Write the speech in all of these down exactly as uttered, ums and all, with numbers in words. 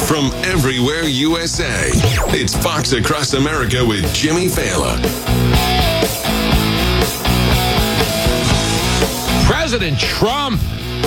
from everywhere U S A. It's Fox Across America with Jimmy Fallon. President Trump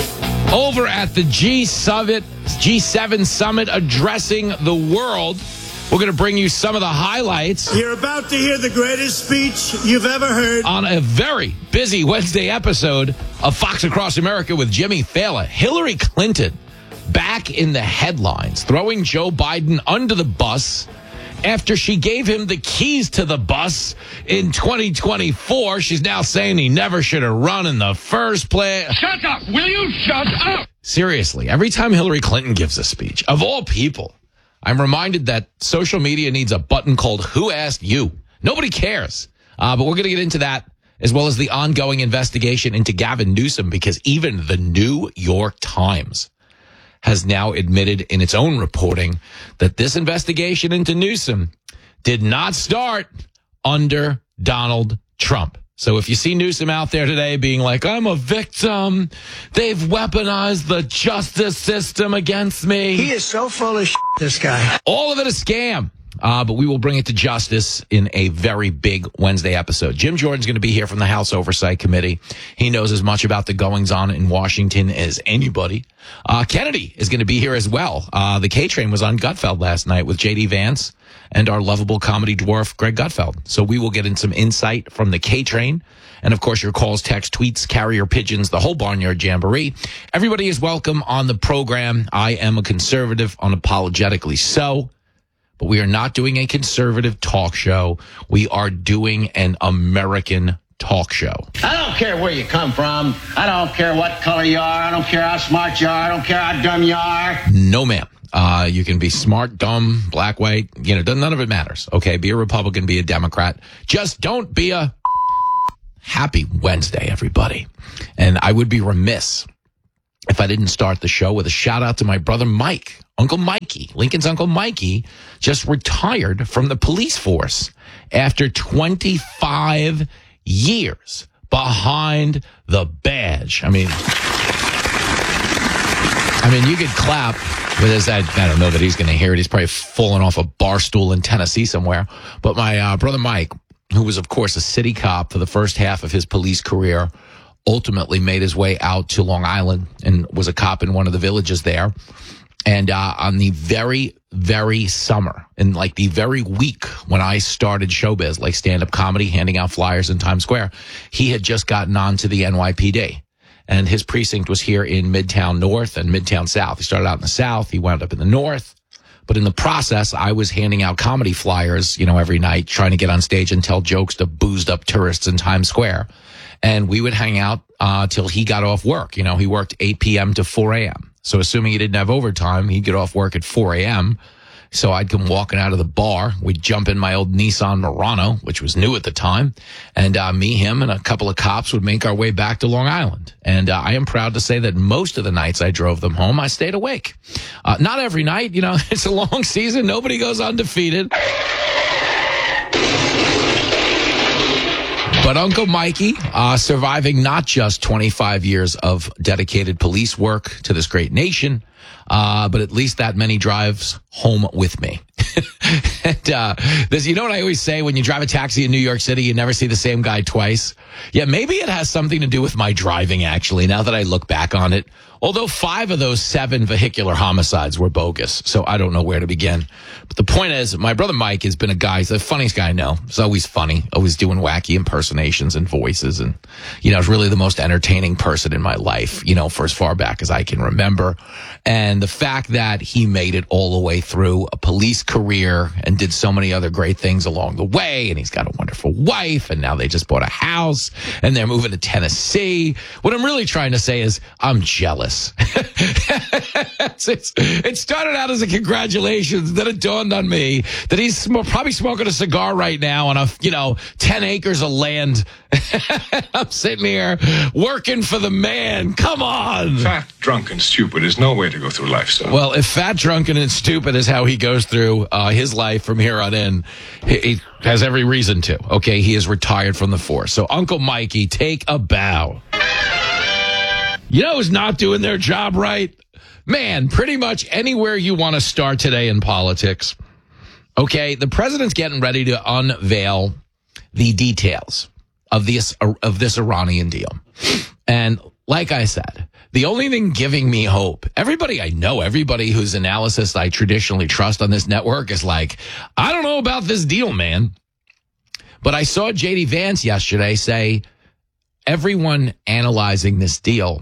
over at the G Summit, G seven Summit, addressing the world. We're going to bring you some of the highlights. You're about to hear the greatest speech you've ever heard. On a very busy Wednesday episode of Fox Across America with Jimmy Fallon. Hillary Clinton back in the headlines, throwing Joe Biden under the bus after she gave him the keys to the bus in twenty twenty-four. She's now saying he never should have run in the first place. Shut up! Will you shut up? Seriously, every time Hillary Clinton gives a speech, of all people, I'm reminded that social media needs a button called Who Asked You? Nobody cares. Uh, but we're going to get into that, as well as the ongoing investigation into Gavin Newsom, because even the New York Times has now admitted in its own reporting that this investigation into Newsom did not start under Donald Trump. So if you see Newsom out there today being like, I'm a victim, they've weaponized the justice system against me. He is so full of shit, this guy. All of it a scam. Uh, but we will bring it to justice in a very big Wednesday episode. Jim Jordan's going to be here from the House Oversight Committee. He knows as much about the goings-on in Washington as anybody. Uh, Kennedy is going to be here as well. Uh, the K-Train was on Gutfeld last night with J D Vance and our lovable comedy dwarf, Greg Gutfeld. So we will get in some insight from the K-Train. And, of course, your calls, texts, tweets, carrier pigeons, the whole Barnyard Jamboree. Everybody is welcome on the program. I am a conservative, unapologetically so. But we are not doing a conservative talk show. We are doing an American talk show. I don't care where you come from. I don't care what color you are. I don't care how smart you are. I don't care how dumb you are. No, ma'am. Uh, you can be smart, dumb, black, white. You know, none of it matters. Okay, be a Republican, be a Democrat. Just don't be a... Happy Wednesday, everybody. And I would be remiss if I didn't start the show with a shout out to my brother Mike, Uncle Mikey. Lincoln's Uncle Mikey just retired from the police force after twenty-five years behind the badge. I mean, I mean, you could clap, but as I, I don't know that he's going to hear it. He's probably fallen off a bar stool in Tennessee somewhere. But my uh, brother Mike, who was, of course, a city cop for the first half of his police career, ultimately made his way out to Long Island and was a cop in one of the villages there. And uh, on the very, very summer, in like the very week when I started showbiz, like stand-up comedy, handing out flyers in Times Square, he had just gotten on to the N Y P D. And his precinct was here in Midtown North and Midtown South. He started out in the South. He wound up in the North. But in the process, I was handing out comedy flyers, you know, every night, trying to get on stage and tell jokes to boozed up tourists in Times Square. And we would hang out uh, till he got off work. You know, he worked eight p.m. to four a.m. So assuming he didn't have overtime, he'd get off work at four a.m. So I'd come walking out of the bar. We'd jump in my old Nissan Murano, which was new at the time. And uh, me, him, and a couple of cops would make our way back to Long Island. And uh, I am proud to say that most of the nights I drove them home, I stayed awake. Uh, not every night. You know, it's a long season. Nobody goes undefeated. But Uncle Mikey, uh, surviving not just twenty-five years of dedicated police work to this great nation, uh, but at least that many drives home with me. and, uh, this, you know what I always say, when you drive a taxi in New York City, you never see the same guy twice. Yeah, maybe it has something to do with my driving, actually, now that I look back on it. Although five of those seven vehicular homicides were bogus, so I don't know where to begin. But the point is, my brother Mike has been a guy, he's the funniest guy I know. He's always funny, always doing wacky impersonations and voices. And, you know, is really the most entertaining person in my life, you know, for as far back as I can remember. And the fact that he made it all the way through a police career and did so many other great things along the way. And he's got a wonderful wife. And now they just bought a house and they're moving to Tennessee. What I'm really trying to say is I'm jealous. it's, it's, it started out as a congratulations. Then it dawned on me that he's sm- probably smoking a cigar right now on a, you know, ten acres of land. I'm sitting here working for the man. Come on. Fat, drunk, and stupid is no way to go through life, son. Well, if fat, drunken, and stupid is how he goes through uh, his life from here on in, he, he has every reason to. Okay, he is retired from the force. So, Uncle Mikey, take a bow. You know who's not doing their job right? Man, pretty much anywhere you want to start today in politics. Okay, the president's getting ready to unveil the details of this of this Iranian deal. And like I said, the only thing giving me hope, everybody I know, everybody whose analysis I traditionally trust on this network is like, I don't know about this deal, man. But I saw J D Vance yesterday say everyone analyzing this deal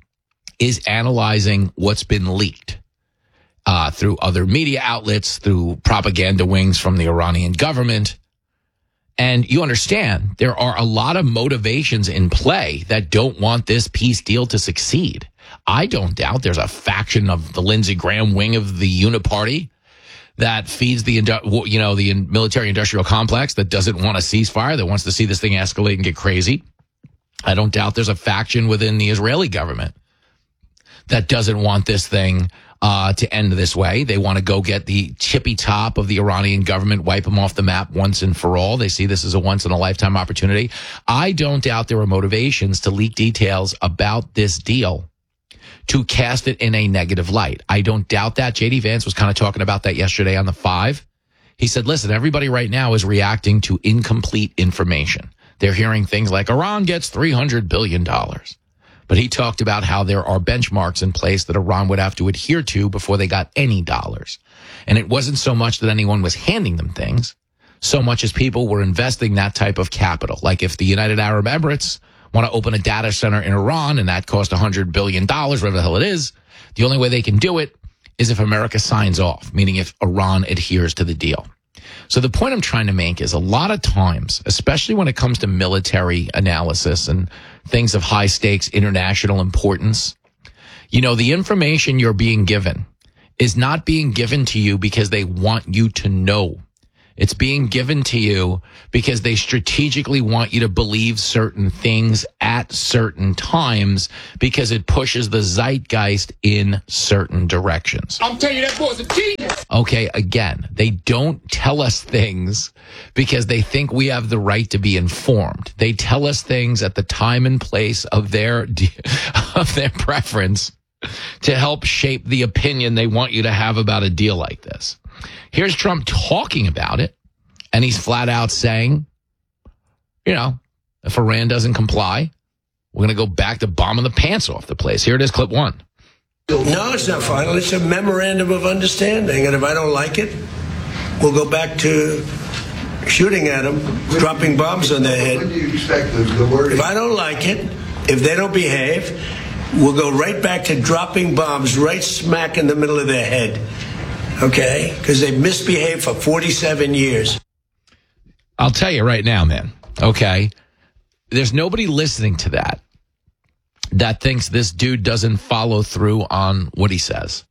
is analyzing what's been leaked uh, through other media outlets, through propaganda wings from the Iranian government. And you understand there are a lot of motivations in play that don't want this peace deal to succeed. I don't doubt there's a faction of the Lindsey Graham wing of the Uniparty that feeds the, you know, the military industrial complex that doesn't want a ceasefire, that wants to see this thing escalate and get crazy. I don't doubt there's a faction within the Israeli government that doesn't want this thing uh, to end this way. They want to go get the tippy top of the Iranian government, wipe them off the map once and for all. They see this as a once in a lifetime opportunity. I don't doubt there are motivations to leak details about this deal to cast it in a negative light. I don't doubt that. J D Vance was kind of talking about that yesterday on the Five. He said, listen, everybody right now is reacting to incomplete information. They're hearing things like Iran gets three hundred billion dollars. But he talked about how there are benchmarks in place that Iran would have to adhere to before they got any dollars. And it wasn't so much that anyone was handing them things, so much as people were investing that type of capital. Like if the United Arab Emirates want to open a data center in Iran and that cost one hundred billion dollars, whatever the hell it is, the only way they can do it is if America signs off, meaning if Iran adheres to the deal. So the point I'm trying to make is a lot of times, especially when it comes to military analysis and things of high stakes international importance, you know, the information you're being given is not being given to you because they want you to know. It's being given to you because they strategically want you to believe certain things at certain times because it pushes the zeitgeist in certain directions. I'm telling you, that boy's a genius. Okay, again, they don't tell us things because they think we have the right to be informed. They tell us things at the time and place of their of their preference to help shape the opinion they want you to have about a deal like this. Here's Trump talking about it, and he's flat out saying, you know, if Iran doesn't comply, we're going to go back to bombing the pants off the place. Here it is, clip one. No, it's not final. It's a memorandum of understanding. And if I don't like it, we'll go back to shooting at them, dropping bombs on their head. What do you expect the, the word? If I don't like it, if they don't behave, we'll go right back to dropping bombs right smack in the middle of their head. Okay? Because they've misbehaved for forty-seven years. I'll tell you right now, man. Okay? There's nobody listening to that that thinks this dude doesn't follow through on what he says.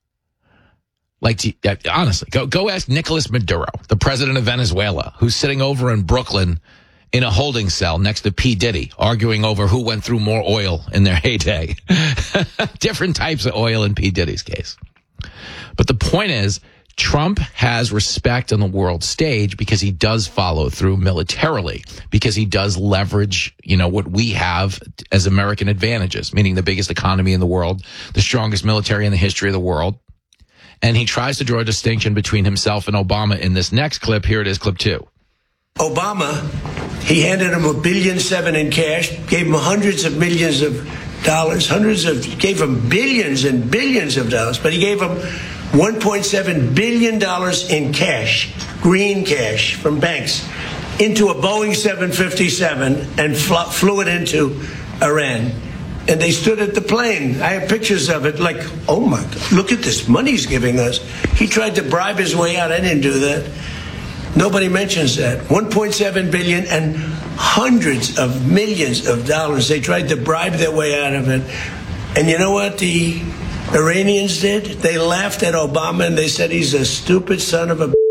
Like, honestly, go go ask Nicolas Maduro, the president of Venezuela, who's sitting over in Brooklyn in a holding cell next to P. Diddy, arguing over who went through more oil in their heyday. Different types of oil in P. Diddy's case. But the point is, Trump has respect on the world stage because he does follow through militarily, because he does leverage, you know, what we have as American advantages, meaning the biggest economy in the world, the strongest military in the history of the world. And he tries to draw a distinction between himself and Obama in this next clip. Here it is, clip two. Obama, he handed him a billion seven in cash, gave him hundreds of millions of dollars, hundreds of, gave him billions and billions of dollars, but he gave him one point seven billion dollars in cash, green cash from banks, into a Boeing seven fifty-seven and fl- flew it into Iran. And they stood at the plane. I have pictures of it like, oh my God, look at this money he's giving us. He tried to bribe his way out. I didn't do that. Nobody mentions that. one point seven billion dollars and hundreds of millions of dollars. They tried to bribe their way out of it. And you know what the Iranians did? They laughed at Obama and they said he's a stupid son of a...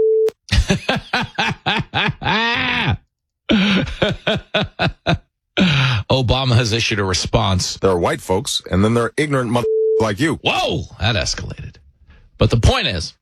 Obama has issued a response. There are white folks, and then there are ignorant mother like you. Whoa, that escalated. But the point is,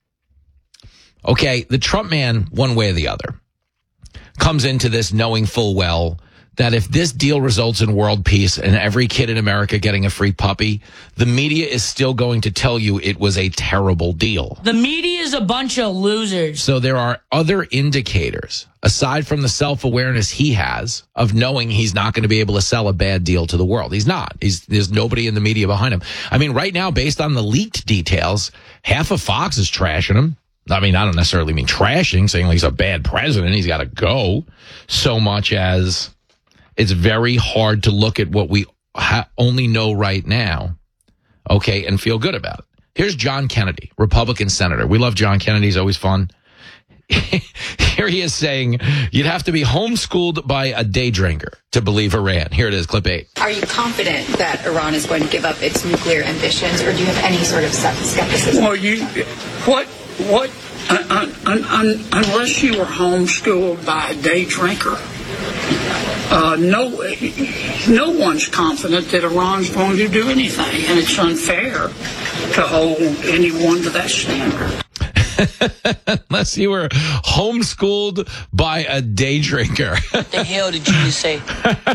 okay, the Trump man, one way or the other, comes into this knowing full well that if this deal results in world peace and every kid in America getting a free puppy, the media is still going to tell you it was a terrible deal. The media is a bunch of losers. So there are other indicators, aside from the self-awareness he has of knowing he's not going to be able to sell a bad deal to the world. He's not. He's, there's nobody in the media behind him. I mean, right now, based on the leaked details, half of Fox is trashing him. I mean, I don't necessarily mean trashing, saying like he's a bad president, he's got to go, so much as it's very hard to look at what we ha- only know right now, okay, and feel good about it. Here's John Kennedy, Republican senator. We love John Kennedy. He's always fun. Here he is saying you'd have to be homeschooled by a day drinker to believe Iran. Here it is, clip eight. Are you confident that Iran is going to give up its nuclear ambitions, or do you have any sort of skepticism? Well, you, what, what, un, un, un, unless you were homeschooled by a day drinker, Uh, no, no one's confident that Iran's going to do anything, and it's unfair to hold anyone to that standard. Unless you were homeschooled by a day drinker. What the hell did you just say?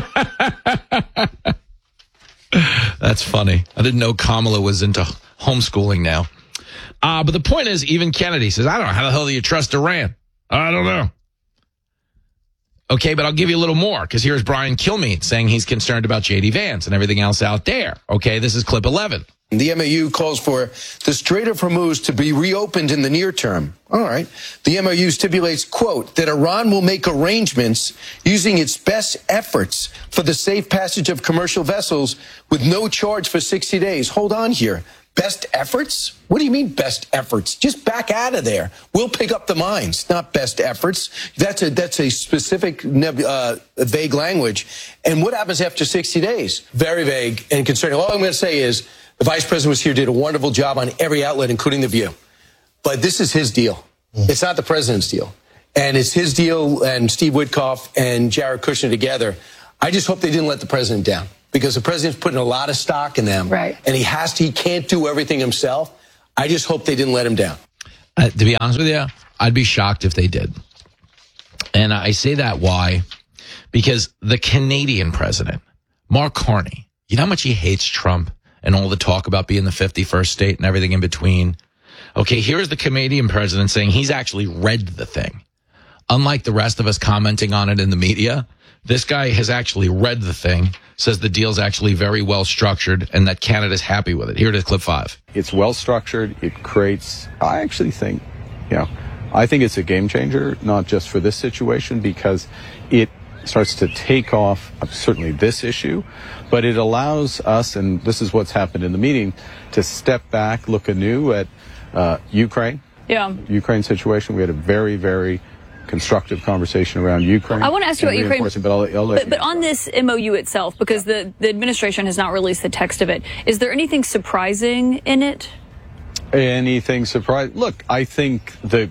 That's funny. I didn't know Kamala was into homeschooling now. Uh, but the point is, even Kennedy says, I don't know, how the hell do you trust Iran? I don't know. Okay, but I'll give you a little more, because here's Brian Kilmeade saying he's concerned about J D Vance and everything else out there. Okay, this is clip eleven. The M O U calls for the Strait of Hormuz to be reopened in the near term. All right. The M O U stipulates, quote, that Iran will make arrangements using its best efforts for the safe passage of commercial vessels with no charge for sixty days. Hold on here. Best efforts? What do you mean best efforts? Just back out of there. We'll pick up the mines, not best efforts. That's a that's a specific uh, vague language. And what happens after sixty days? Very vague and concerning. All I'm going to say is the vice president was here, did a wonderful job on every outlet, including The View. But this is his deal. It's not the president's deal. And it's his deal and Steve Witkoff and Jared Kushner together. I just hope they didn't let the president down, because the president's putting a lot of stock in them. Right. And he has to, he can't do everything himself. I just hope they didn't let him down. Uh, to be honest with you, I'd be shocked if they did. And I say that why? Because the Canadian president, Mark Carney, you know how much he hates Trump and all the talk about being the fifty-first state and everything in between? Okay, here's the Canadian president saying he's actually read the thing. Unlike the rest of us commenting on it in the media, this guy has actually read the thing, says the deal's actually very well structured, and that Canada's happy with it. Here it is, clip five. It's well structured. It creates, I actually think, you know, I think it's a game changer, not just for this situation, because it starts to take off certainly this issue, but it allows us, and this is what's happened in the meeting, to step back, look anew at uh, Ukraine. Yeah. Ukraine situation. We had a very, very constructive conversation around Ukraine. I want to ask you about Ukraine, but, I'll, I'll but, but on this M O U itself, because the, the administration has not released the text of it, is there anything surprising in it? Anything surprising? Look, I think that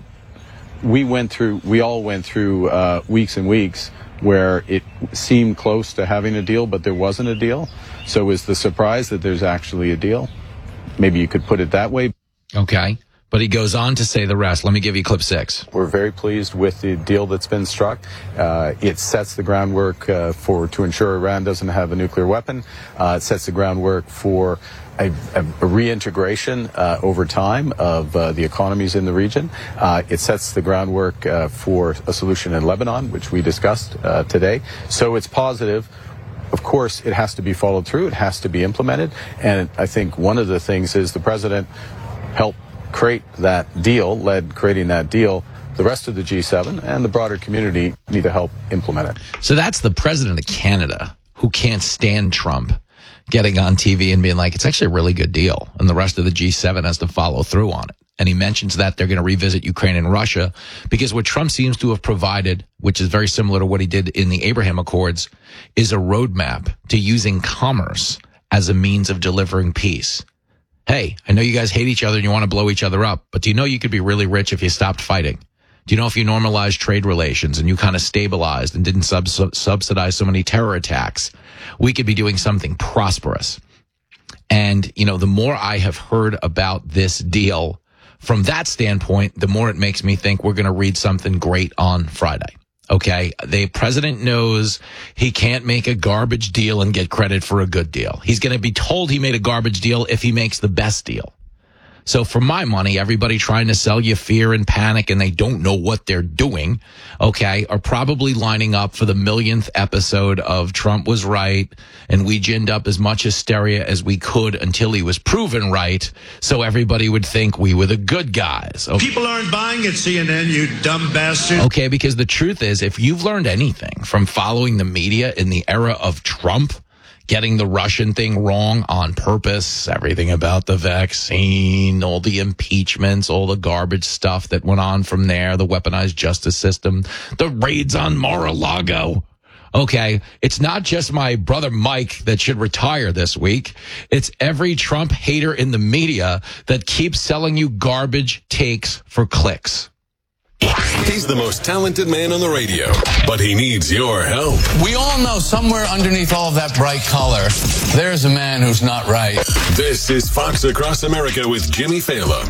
we went through, we all went through uh, weeks and weeks where it seemed close to having a deal, but there wasn't a deal. So is the surprise that there's actually a deal? Maybe you could put it that way. Okay. But he goes on to say the rest. Let me give you clip six. We're very pleased with the deal that's been struck. Uh, it sets the groundwork uh, for to ensure Iran doesn't have a nuclear weapon. Uh, it sets the groundwork for a, a, a reintegration uh, over time of uh, the economies in the region. Uh, it sets the groundwork uh, for a solution in Lebanon, which we discussed uh, today. So it's positive. Of course, it has to be followed through. It has to be implemented. And I think one of the things is the president helped create that deal, led creating that deal. The rest of the G seven and the broader community need to help implement it. So that's the president of Canada, who can't stand Trump, getting on T V and being like, it's actually a really good deal. And the rest of the G seven has to follow through on it. And he mentions that they're going to revisit Ukraine and Russia, because what Trump seems to have provided, which is very similar to what he did in the Abraham Accords, is a roadmap to using commerce as a means of delivering peace. Hey, I know you guys hate each other and you want to blow each other up, but do you know you could be really rich if you stopped fighting? Do you know if you normalized trade relations and you kind of stabilized and didn't sub- subsidize so many terror attacks, we could be doing something prosperous. And, you know, the more I have heard about this deal from that standpoint, the more it makes me think we're going to read something great on Friday. Okay. The president knows he can't make a garbage deal and get credit for a good deal. He's going to be told he made a garbage deal if he makes the best deal. So for my money, everybody trying to sell you fear and panic and they don't know what they're doing, okay, are probably lining up for the millionth episode of Trump was right and we ginned up as much hysteria as we could until he was proven right so everybody would think we were the good guys. Okay? People aren't buying it, C N N, you dumb bastard. Okay, because the truth is, if you've learned anything from following the media in the era of Trump, getting the Russian thing wrong on purpose, everything about the vaccine, all the impeachments, all the garbage stuff that went on from there, the weaponized justice system, the raids on Mar-a-Lago. Okay, it's not just my brother Mike that should retire this week. It's every Trump hater in the media that keeps selling you garbage takes for clicks. He's the most talented man on the radio, but he needs your help. We all know somewhere underneath all of that bright color, there's a man who's not right. This is Fox Across America with Jimmy Fallon.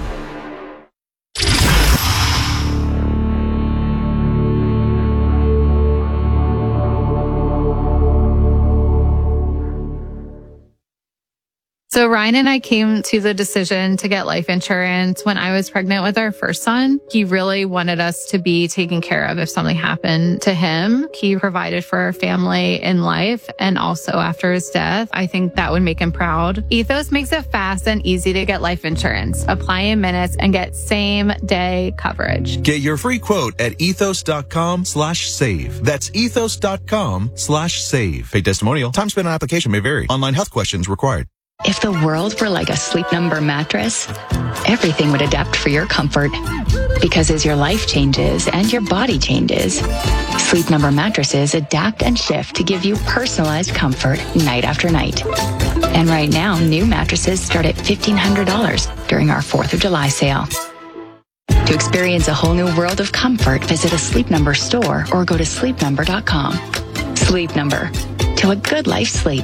So Ryan and I came to the decision to get life insurance when I was pregnant with our first son. He really wanted us to be taken care of if something happened to him. He provided for our family in life and also after his death. I think that would make him proud. Ethos makes it fast and easy to get life insurance. Apply in minutes and get same day coverage. Get your free quote at ethos.com slash save. That's ethos.com slash save. Paid testimonial. Time spent on application may vary. Online health questions required. If the world were like a Sleep Number mattress, everything would adapt for your comfort. Because as your life changes and your body changes, Sleep Number mattresses adapt and shift to give you personalized comfort night after night. And right now, new mattresses start at fifteen hundred dollars during our fourth of July sale. To experience a whole new world of comfort, visit a Sleep Number store or go to sleep number dot com. Sleep Number. To a good life sleep.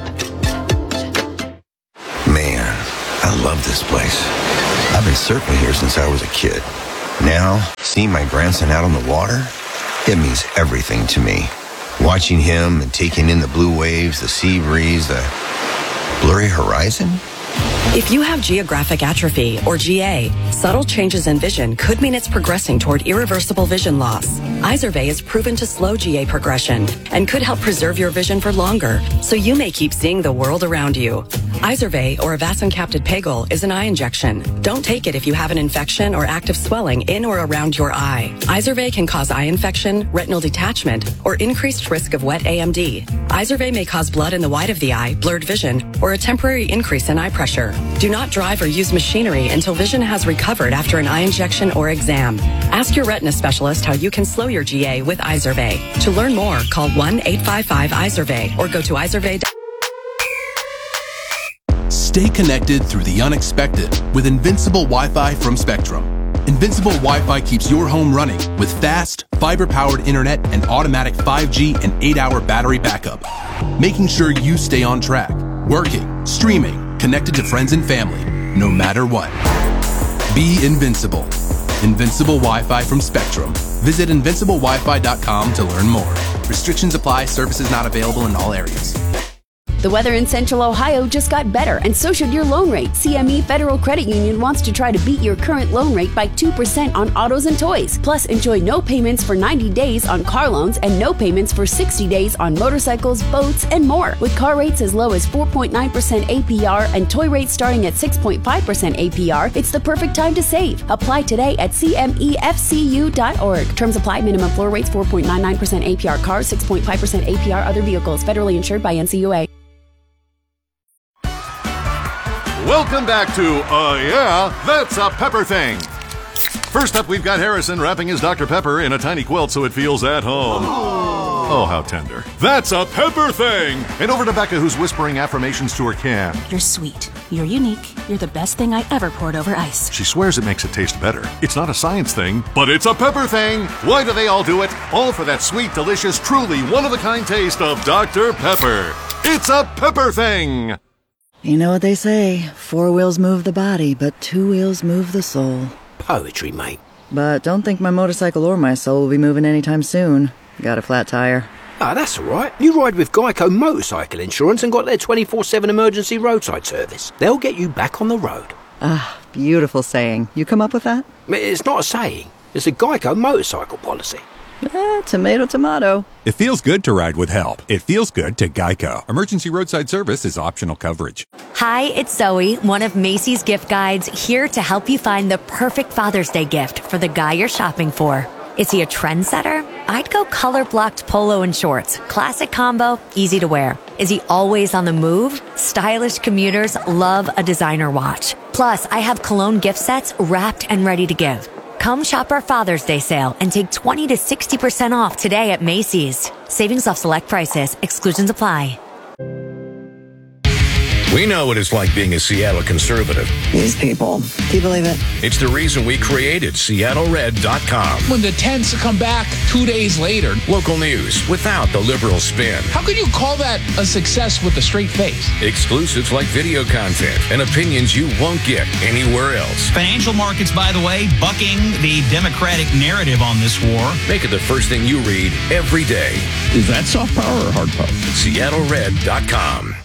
Man, I love this place. I've been surfing here since I was a kid. Now, seeing my grandson out on the water, it means everything to me. Watching him and taking in the blue waves, the sea breeze, the blurry horizon. If you have geographic atrophy, or G A, subtle changes in vision could mean it's progressing toward irreversible vision loss. Izervay is proven to slow G A progression and could help preserve your vision for longer, so you may keep seeing the world around you. Izervay, or avacincaptad pegol, is an eye injection. Don't take it if you have an infection or active swelling in or around your eye. Izervay can cause eye infection, retinal detachment, or increased risk of wet A M D. Izervay may cause blood in the white of the eye, blurred vision, or a temporary increase in eye pressure. Do not drive or use machinery until vision has recovered after an eye injection or exam. Ask your retina specialist how you can slow your G A with Izervay. To learn more, call one eight five five Izervay or go to izervay dot com. Stay connected through the unexpected with Invincible Wi-Fi from Spectrum. Invincible Wi-Fi keeps your home running with fast, fiber-powered internet and automatic five G and eight hour battery backup, making sure you stay on track, working, streaming, connected to friends and family, no matter what. Be invincible. Invincible Wi-Fi from Spectrum. Visit invincible wi fi dot com to learn more. Restrictions apply. Services not available in all areas. The weather in Central Ohio just got better, and so should your loan rate. C M E Federal Credit Union wants to try to beat your current loan rate by two percent on autos and toys. Plus, enjoy no payments for ninety days on car loans and no payments for sixty days on motorcycles, boats, and more. With car rates as low as four point nine percent A P R and toy rates starting at six point five percent A P R, it's the perfect time to save. Apply today at C M E F C U dot org. Terms apply. Minimum floor rates four point nine nine percent A P R cars, six point five percent A P R other vehicles. Federally insured by N C U A. Welcome back to, uh, yeah, That's a Pepper Thing. First up, we've got Harrison wrapping his Doctor Pepper in a tiny quilt so it feels at home. Oh, how tender. That's a Pepper Thing! And over to Becca, who's whispering affirmations to her can. You're sweet. You're unique. You're the best thing I ever poured over ice. She swears it makes it taste better. It's not a science thing, but it's a Pepper Thing! Why do they all do it? All for that sweet, delicious, truly one-of-a-kind taste of Doctor Pepper. It's a Pepper Thing! You know what they say, four wheels move the body, but two wheels move the soul. Poetry, mate. But don't think my motorcycle or my soul will be moving anytime soon. Got a flat tire? Ah, that's all right. You ride with Geico Motorcycle Insurance and got their twenty-four seven emergency roadside service. They'll get you back on the road. Ah, beautiful saying. You come up with that? It's not a saying. It's a Geico motorcycle policy. Eh, tomato, tomato. It feels good to ride with help. It feels good to Geico. Emergency roadside service is optional coverage. Hi, it's Zoe, one of Macy's gift guides, here to help you find the perfect Father's Day gift for the guy you're shopping for. Is he a trendsetter? I'd go color-blocked polo and shorts. Classic combo, easy to wear. Is he always on the move? Stylish commuters love a designer watch. Plus, I have cologne gift sets wrapped and ready to give. Come shop our Father's Day sale and take twenty to sixty percent off today at Macy's. Savings off select prices. Exclusions apply. We know what it's like being a Seattle conservative. These people. Do you believe it? It's the reason we created Seattle Red dot com. When the tents come back two days later. Local news without the liberal spin. How could you call that a success with a straight face? Exclusives like video content and opinions you won't get anywhere else. Financial markets, by the way, bucking the Democratic narrative on this war. Make it the first thing you read every day. Is that soft power or hard power? Seattle Red dot com.